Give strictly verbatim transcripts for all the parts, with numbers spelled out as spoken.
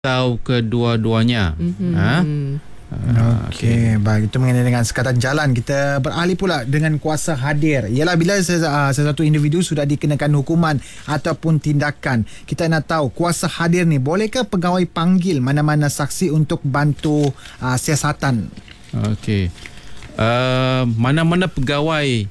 atau kedua-duanya. Mm-hmm. Ha? Okey, okay. Baik, itu mengenai dengan sekatan jalan. Kita beralih pula dengan kuasa hadir. Ialah bila sesuatu individu sudah dikenakan hukuman ataupun tindakan, kita nak tahu kuasa hadir ni, bolehkah pegawai panggil mana-mana saksi untuk bantu uh, siasatan? Okey. Uh, mana-mana pegawai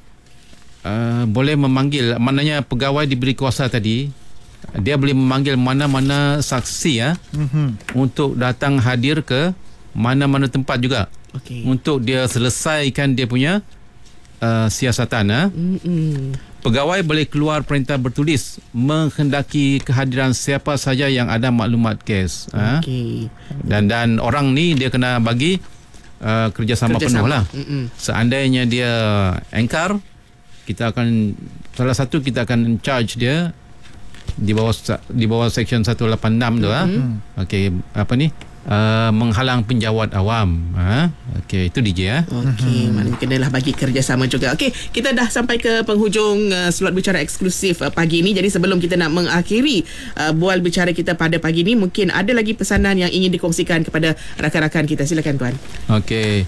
uh, boleh memanggil, maknanya pegawai diberi kuasa tadi, dia boleh memanggil mana-mana saksi ya, mm-hmm. untuk datang hadir ke mana-mana tempat juga, okay. untuk dia selesaikan dia punya uh, siasatan. Ha? Mm-hmm. Pegawai boleh keluar perintah bertulis menghendaki kehadiran siapa saja yang ada maklumat kes. Okay. Ha? Dan dan orang ni dia kena bagi uh, kerjasama, kerjasama penuh lah. Mm-hmm. Seandainya dia engkar, kita akan salah satu kita akan charge dia di bawah di bawah section seratus lapan puluh enam tu. Mm-hmm. Ha? Okey, apa ni? Uh, menghalang penjawat awam. Ha? Okey, itu D J. Ha? Okey, maknanya kenalah bagi kerjasama juga. Okey, kita dah sampai ke penghujung uh, slot bicara eksklusif uh, pagi ni. Jadi sebelum kita nak mengakhiri uh, bual bicara kita pada pagi ni, mungkin ada lagi pesanan yang ingin dikongsikan kepada rakan-rakan kita. Silakan tuan. Okey.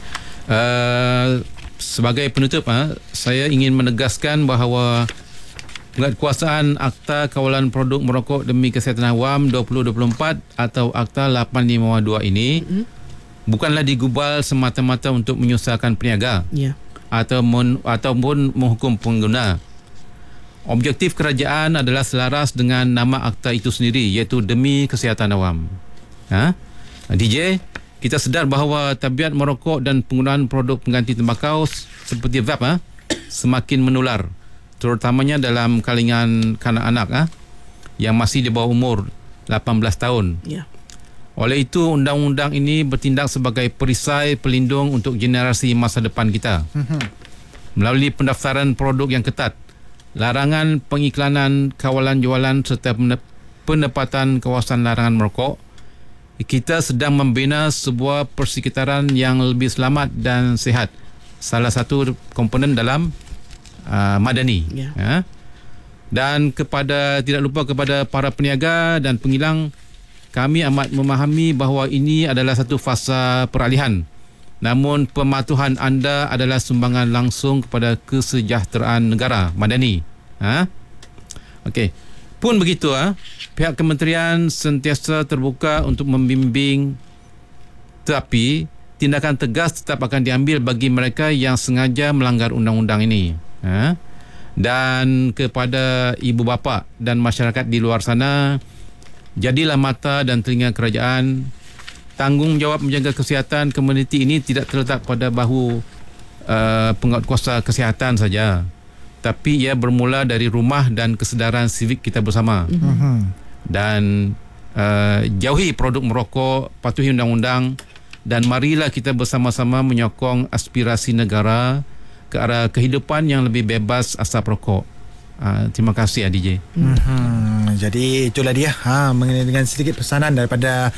Uh, sebagai penutup, ha, saya ingin menegaskan bahawa penguatkuasaan Akta Kawalan Produk Merokok Demi Kesihatan Awam dua ribu dua puluh empat atau Akta lapan lima dua ini mm-hmm. bukanlah digubal semata-mata untuk menyusahkan peniaga, yeah. atau men, ataupun menghukum pengguna. Objektif kerajaan adalah selaras dengan nama akta itu sendiri, iaitu Demi Kesihatan Awam. Ha? D J, kita sedar bahawa tabiat merokok dan penggunaan produk pengganti tembakau seperti vape ha, semakin menular, terutamanya dalam kalangan kanak-kanak ha, yang masih di bawah umur lapan belas tahun. Yeah. Oleh itu, undang-undang ini bertindak sebagai perisai pelindung untuk generasi masa depan kita. Mm-hmm. Melalui pendaftaran produk yang ketat, larangan pengiklanan, kawalan jualan serta penempatan kawasan larangan merokok, kita sedang membina sebuah persekitaran yang lebih selamat dan sihat. Salah satu komponen dalam Uh, madani. Yeah. Ya. Dan kepada tidak lupa kepada para peniaga dan pengilang, kami amat memahami bahawa ini adalah satu fasa peralihan. Namun pematuhan anda adalah sumbangan langsung kepada kesejahteraan negara madani. Ha? Okey. Pun begitu ha, pihak kementerian sentiasa terbuka untuk membimbing, tetapi tindakan tegas tetap akan diambil bagi mereka yang sengaja melanggar undang-undang ini. Ha? Dan kepada ibu bapa dan masyarakat di luar sana, jadilah mata dan telinga kerajaan. Tanggungjawab menjaga kesihatan komuniti ini tidak terletak pada bahu uh, penguatkuasa kesihatan saja, tapi ia bermula dari rumah dan kesedaran sivik kita bersama. Mm-hmm. Dan uh, jauhi produk merokok, patuhi undang-undang, dan marilah kita bersama-sama menyokong aspirasi negara ke arah kehidupan yang lebih bebas asap rokok. Uh, terima kasih D J. Hmm, jadi itulah dia ha, mengenai dengan sedikit pesanan daripada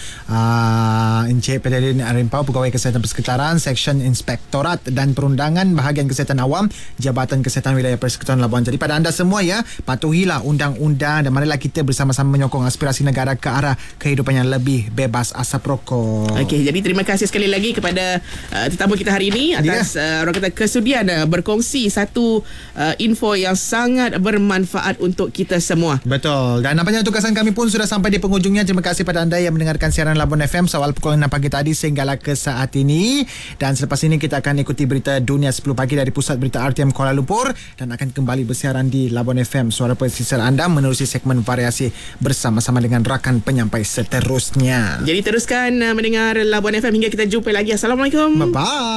uh, Encik Pedarin Arimpau, Pegawai Kesihatan Persekitaran, Seksyen Inspektorat dan Perundangan Bahagian Kesihatan Awam, Jabatan Kesihatan Wilayah Persekitaran Labuan. Jadi pada anda semua ya, patuhilah undang-undang dan marilah kita bersama-sama menyokong aspirasi negara ke arah kehidupan yang lebih bebas asap rokok. Okey, jadi terima kasih sekali lagi kepada uh, tetamu kita hari ini atas uh, orang kata kesudian uh, berkongsi satu uh, info yang sangat bermanfaat untuk kita semua. Betul. Dan nampaknya tugasan kami pun sudah sampai di penghujungnya. Terima kasih pada anda yang mendengarkan siaran Labuan F M awal pukul enam pagi tadi sehinggalah ke saat ini. Dan selepas ini kita akan ikuti berita dunia sepuluh pagi dari Pusat Berita R T M Kuala Lumpur dan akan kembali bersiaran di Labuan F M, suara pesisir anda, menerusi segmen variasi bersama-sama dengan rakan penyampai seterusnya. Jadi teruskan uh, mendengar Labuan F M hingga kita jumpa lagi. Assalamualaikum. Bye-bye.